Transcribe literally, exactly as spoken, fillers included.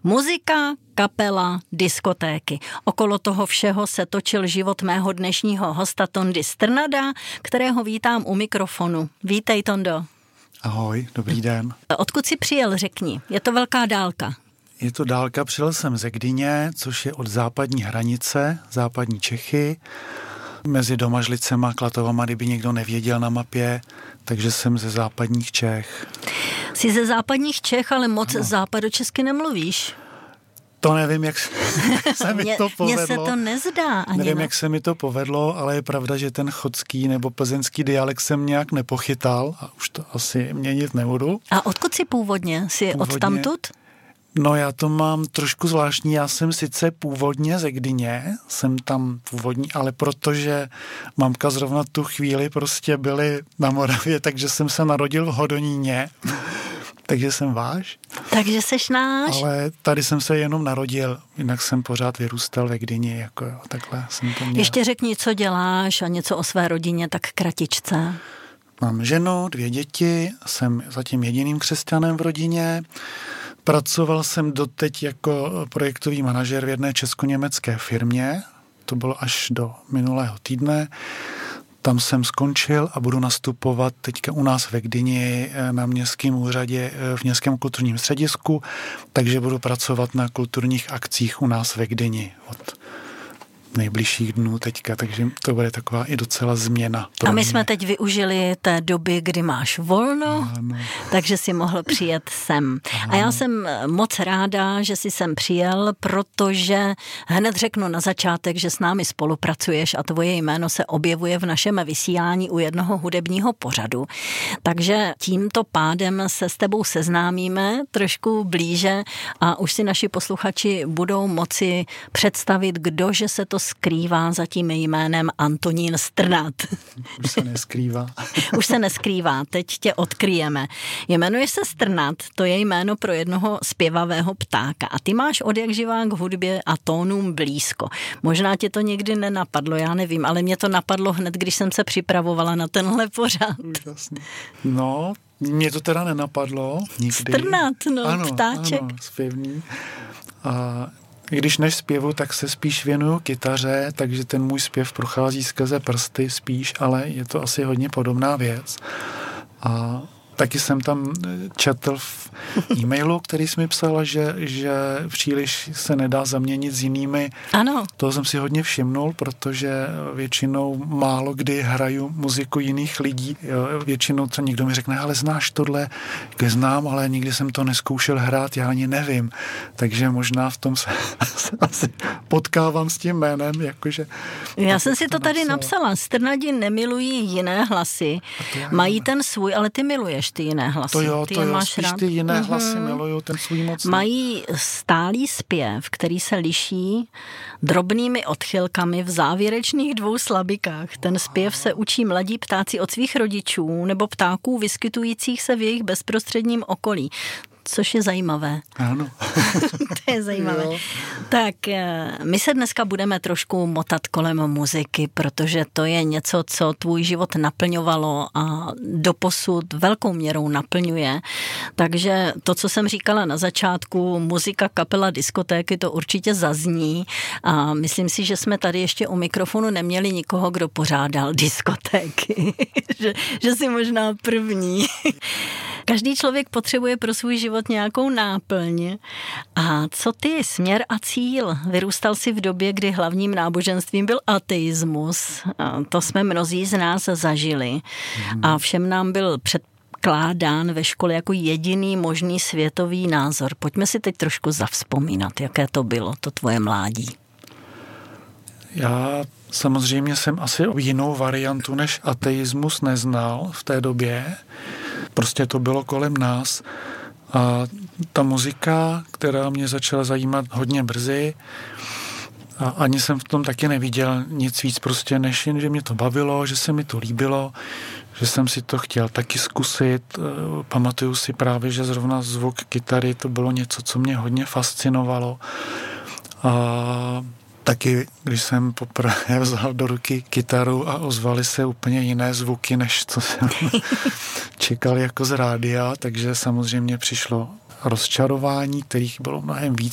Muzika, kapela, diskotéky. Okolo toho všeho se točil život mého dnešního hosta Tondy Strnada, kterého vítám u mikrofonu. Vítej, Tondo. Ahoj, dobrý den. Odkud jsi přijel, řekni? Je to velká dálka. Je to dálka, přijel jsem ze Gdyně, což je od západní hranice, západní Čechy, mezi Domažlicema a Klatovama, kdyby někdo nevěděl na mapě, takže jsem ze západních Čech. Jsi ze západních Čech, ale moc ano. západočesky nemluvíš. To nevím, jak se mi mě, to povedlo. Mně se to nezdá. Ani nevím, ne. jak se mi to povedlo, ale je pravda, že ten chodský nebo plzeňský dialekt jsem nějak nepochytal a už to asi měnit nebudu. A odkud jsi původně? Jsi původně, od tamtud? No já to mám trošku zvláštní, já jsem sice původně ze Gdyně, jsem tam původní, ale protože mamka zrovna tu chvíli prostě byly na Moravě, takže jsem se narodil v Hodoníně, takže jsem váš. Takže seš náš. Ale tady jsem se jenom narodil, jinak jsem pořád vyrůstal ve Gdyni, jako jo, takhle jsem to měl. Ještě řekni, co děláš a něco o své rodině, tak kratičce. Mám ženu, dvě děti, jsem zatím jediným křesťanem v rodině. Pracoval jsem doteď jako projektový manažer v jedné česko-německé firmě, to bylo až do minulého týdne. Tam jsem skončil a budu nastupovat teďka u nás ve Gdyni na městském úřadě v městském kulturním středisku, takže budu pracovat na kulturních akcích u nás ve Gdyni od nejbližších dnů teďka, takže to bude taková i docela změna. A my mě. jsme teď využili té doby, kdy máš volno, ano. takže si mohl přijet sem. Ano. A já jsem moc ráda, že jsi sem přijel, protože hned řeknu na začátek, že s námi spolupracuješ a tvoje jméno se objevuje v našem vysílání u jednoho hudebního pořadu. Takže tímto pádem se s tebou seznámíme trošku blíže a už si naši posluchači budou moci představit, kdo že se to skrývá za tím jménem Antonín Strnad. Už se neskrývá. Už se neskrývá, teď tě odkryjeme. Jmenuješ se Strnad, to je jméno pro jednoho zpěvavého ptáka a ty máš odjakživa k hudbě a tónům blízko. Možná tě to nikdy nenapadlo, já nevím, ale mě to napadlo hned, když jsem se připravovala na tenhle pořad. Úžasný. No, mě to teda nenapadlo nikdy. Strnad, no, ano, ptáček. Ano, zpěvný. A když než zpěvu, tak se spíš věnuju kytaře, takže ten můj zpěv prochází skrze prsty spíš, ale je to asi hodně podobná věc. A taky jsem tam četl v e-mailu, který jsi mi psala, že, že příliš se nedá zaměnit s jinými. Ano. Toho jsem si hodně všimnul, protože většinou málo kdy hraju muziku jiných lidí. Většinou co někdo mi řekne, ale znáš tohle? Já znám, ale nikdy jsem to neskoušel hrát, já ani nevím. Takže možná v tom se asi potkávám s tím jménem. Jakože, já jsem si to tady napsala. napsala. Strnadi nemilují jiné hlasy. Mají ten svůj, ale ty miluješ ty jiné hlasy. To jo, ty to jo, máš spíš rád. ty jiné mm-hmm. hlasy miluju, ten svůj moc. Mají stálý zpěv, který se liší drobnými odchylkami v závěrečných dvou slabikách. Ten zpěv se učí mladí ptáci od svých rodičů nebo ptáků vyskytujících se v jejich bezprostředním okolí. Což je zajímavé. Ano. To je zajímavé. Jo. Tak my se dneska budeme trošku motat kolem muziky, protože to je něco, co tvůj život naplňovalo a doposud velkou měrou naplňuje. Takže to, co jsem říkala na začátku, muzika, kapela, diskotéky, to určitě zazní a myslím si, že jsme tady ještě u mikrofonu neměli nikoho, kdo pořádal diskotéky. že, že jsi možná první. Každý člověk potřebuje pro svůj život nějakou náplň. A co ty, směr a cíl? Vyrůstal jsi v době, kdy hlavním náboženstvím byl ateismus. A to jsme mnozí z nás zažili. A všem nám byl předkládán ve škole jako jediný možný světový názor. Pojďme si teď trošku zavzpomínat, jaké to bylo, to tvoje mládí. Já samozřejmě jsem asi jinou variantu než ateismus neznal v té době. Prostě to bylo kolem nás. A ta muzika, která mě začala zajímat hodně brzy, a ani jsem v tom taky neviděl nic víc prostě, než jen, že mě to bavilo, že se mi to líbilo, že jsem si to chtěl taky zkusit. Pamatuju si právě, že zrovna zvuk kytary to bylo něco, co mě hodně fascinovalo. A taky, když jsem poprvé vzal do ruky kytaru a ozvaly se úplně jiné zvuky, než co jsem čekal jako z rádia, takže samozřejmě přišlo rozčarování, kterých bylo mnohem víc,